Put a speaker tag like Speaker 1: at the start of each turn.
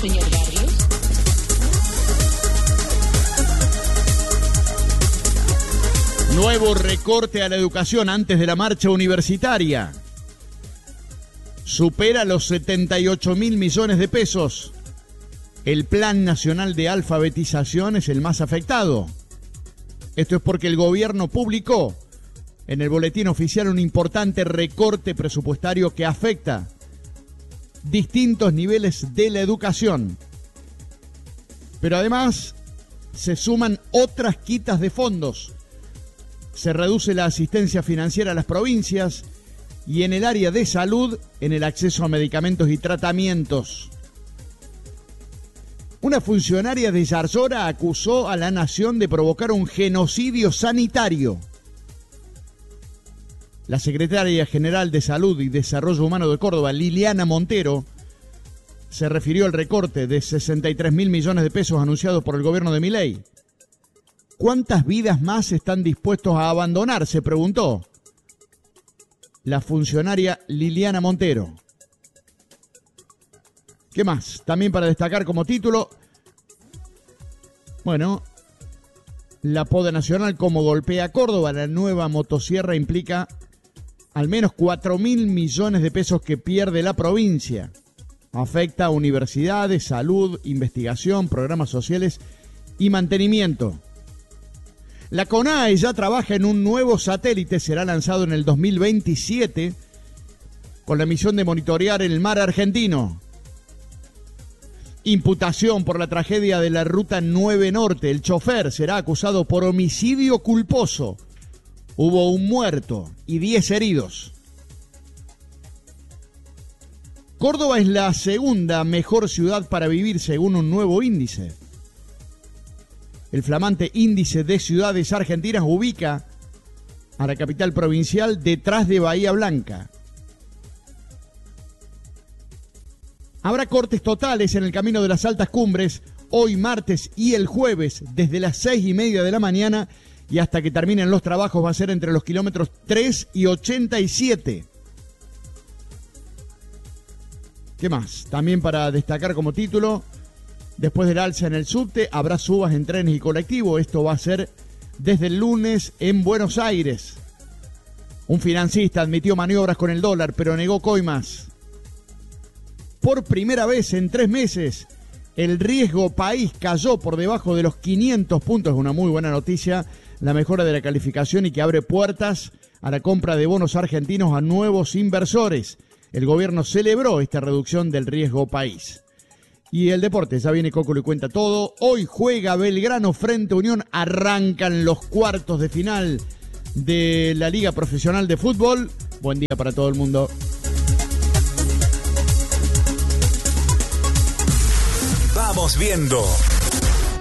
Speaker 1: señor Barrios.
Speaker 2: Nuevo recorte a la educación antes de la marcha universitaria. Supera los 78.000 millones de pesos. El Plan Nacional de Alfabetización es el más afectado. Esto es porque el gobierno publicó en el boletín oficial un importante recorte presupuestario que afecta distintos niveles de la educación. Pero además se suman otras quitas de fondos. Se reduce la asistencia financiera a las provincias y en el área de salud, en el acceso a medicamentos y tratamientos. Una funcionaria de Zarzuela acusó a la nación de provocar un genocidio sanitario. La secretaria general de Salud y Desarrollo Humano de Córdoba, Liliana Montero, se refirió al recorte de 63.000 millones de pesos anunciados por el gobierno de Milei. ¿Cuántas vidas más están dispuestos a abandonar?, se preguntó la funcionaria Liliana Montero. ¿Qué más? También para destacar como título, bueno, la poda nacional como golpea a Córdoba. La nueva motosierra implica al menos 4.000 millones de pesos que pierde la provincia. Afecta a universidades, salud, investigación, programas sociales y mantenimiento. La CONAE ya trabaja en un nuevo satélite, será lanzado en el 2027 con la misión de monitorear el mar argentino. Imputación por la tragedia de la Ruta 9 Norte. El chofer será acusado por homicidio culposo. Hubo un muerto y 10 heridos. Córdoba es la segunda mejor ciudad para vivir según un nuevo índice. El flamante índice de ciudades argentinas ubica a la capital provincial detrás de Bahía Blanca. Habrá cortes totales en el camino de las altas cumbres hoy martes y el jueves desde las 6:30 de la mañana y hasta que terminen los trabajos va a ser entre los kilómetros 3 y 87. ¿Qué más? También para destacar como título, después del alza en el subte habrá subas en trenes y colectivos. Esto va a ser desde el lunes en Buenos Aires. Un financista admitió maniobras con el dólar pero negó coimas. Por primera vez en 3 meses, el riesgo país cayó por debajo de los 500 puntos. Es una muy buena noticia, la mejora de la calificación y que abre puertas a la compra de bonos argentinos a nuevos inversores. El gobierno celebró esta reducción del riesgo país. Y el deporte, ya viene Coco, le cuenta todo. Hoy juega Belgrano frente a Unión. Arrancan los cuartos de final de la Liga Profesional de Fútbol. Buen día para todo el mundo.
Speaker 3: Vamos viendo.